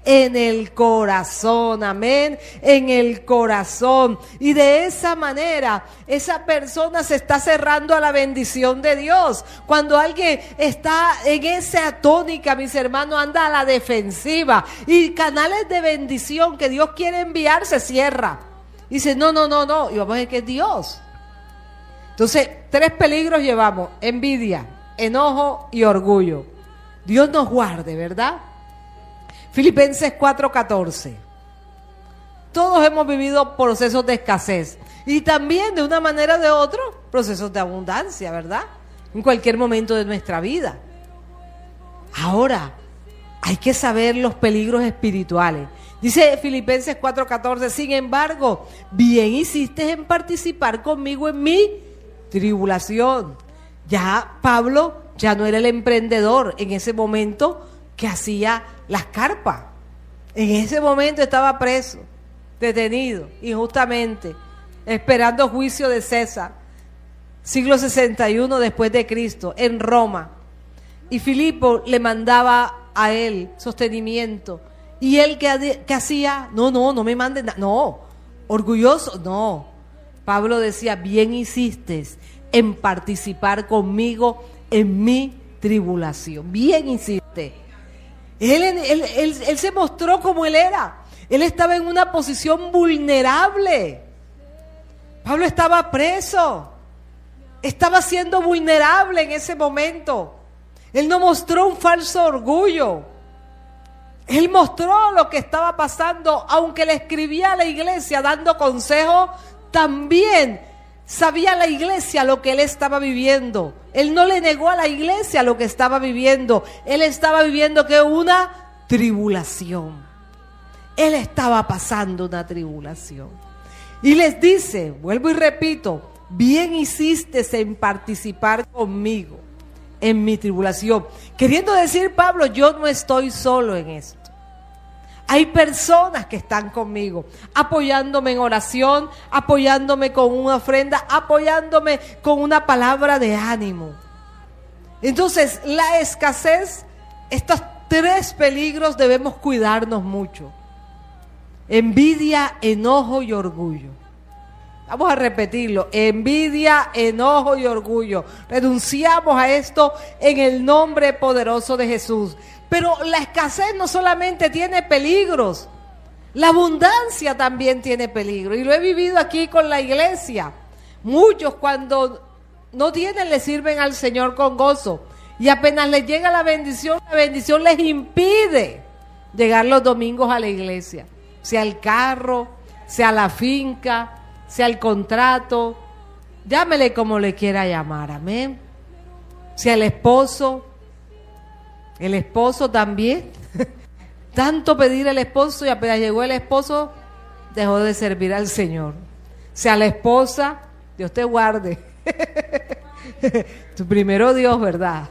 en el corazón, amén, en el corazón. Y de esa manera, esa persona se está cerrando a la bendición de Dios. Cuando alguien está en esa tónica, mis hermanos, anda a la defensiva y canales de bendición que Dios quiere enviar se cierra. Dice, no, y vamos a ver que es Dios. Entonces, 3 peligros llevamos: envidia, enojo y orgullo. Dios nos guarde, ¿verdad? Filipenses 4:14. Todos hemos vivido procesos de escasez y también de una manera o de otra procesos de abundancia, ¿verdad? En cualquier momento de nuestra vida. Ahora, hay que saber los peligros espirituales. Dice Filipenses 4:14, sin embargo, bien hiciste en participar conmigo en mi tribulación. Ya Pablo ya no era el emprendedor en ese momento que hacía las carpas. En ese momento estaba preso, detenido injustamente, esperando juicio de César, siglo 61 después de Cristo, en Roma. Y Filipo le mandaba a él sostenimiento. Y él, ¿qué hacía? No me mandes nada. No, orgulloso, no. Pablo decía, bien hiciste en participar conmigo en mi tribulación. Bien hiciste. Él se mostró como él era. Él estaba en una posición vulnerable. Pablo estaba preso. Estaba siendo vulnerable en ese momento. Él no mostró un falso orgullo. Él mostró lo que estaba pasando, aunque le escribía a la iglesia dando consejo, también sabía la iglesia lo que él estaba viviendo. Él no le negó a la iglesia lo que estaba viviendo. Él estaba viviendo que una tribulación. Él estaba pasando una tribulación. Y les dice, vuelvo y repito, bien hiciste en participar conmigo en mi tribulación. Queriendo decir Pablo, yo no estoy solo en esto. Hay personas que están conmigo, apoyándome en oración, apoyándome con una ofrenda, apoyándome con una palabra de ánimo. Entonces, la escasez, estos 3 peligros debemos cuidarnos mucho. Envidia, enojo y orgullo. Vamos a repetirlo: envidia, enojo y orgullo. Renunciamos a esto en el nombre poderoso de Jesús. Pero la escasez no solamente tiene peligros, la abundancia también tiene peligro. Y lo he vivido aquí con la iglesia. Muchos cuando no tienen le sirven al Señor con gozo. Y apenas les llega la bendición les impide llegar los domingos a la iglesia. Sea el carro, sea la finca, sea el contrato, llámele como le quiera llamar, amén. Sea el esposo también. Tanto pedir el esposo y apenas llegó el esposo, dejó de servir al Señor. Sea la esposa, Dios te guarde. Tu primero Dios, ¿verdad?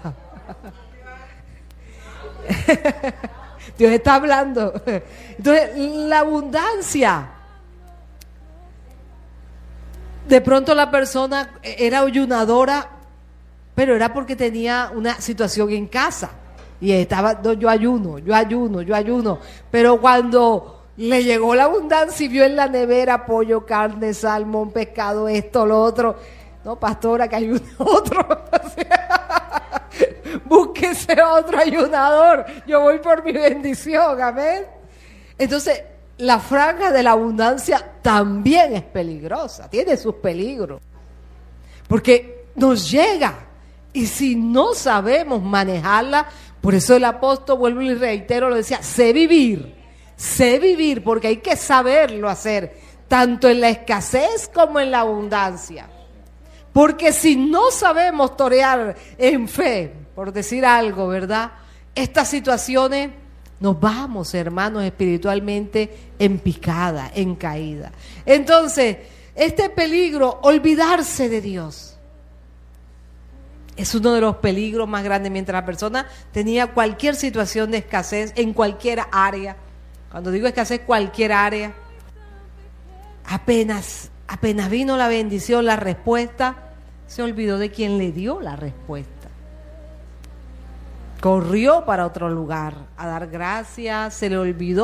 Dios está hablando. Entonces, la abundancia. De pronto la persona era ayunadora, pero era porque tenía una situación en casa. Y estaba, no, yo ayuno. Pero cuando le llegó la abundancia y vio en la nevera pollo, carne, salmón, pescado, esto, lo otro. No, pastora, que ayune otro. Búsquese otro ayunador. Yo voy por mi bendición, amén. Entonces, la franja de la abundancia también es peligrosa, tiene sus peligros, porque nos llega y si no sabemos manejarla, por eso el apóstol, vuelvo y reitero, lo decía, sé vivir, porque hay que saberlo hacer, tanto en la escasez como en la abundancia, porque si no sabemos torear en fe, por decir algo, ¿verdad? Estas situaciones, nos vamos, hermanos, espiritualmente en picada, en caída. Entonces, este peligro, olvidarse de Dios, es uno de los peligros más grandes. Mientras la persona tenía cualquier situación de escasez en cualquier área, cuando digo escasez, cualquier área, apenas vino la bendición, la respuesta, se olvidó de quien le dio la respuesta. Corrió para otro lugar a dar gracias, se le olvidó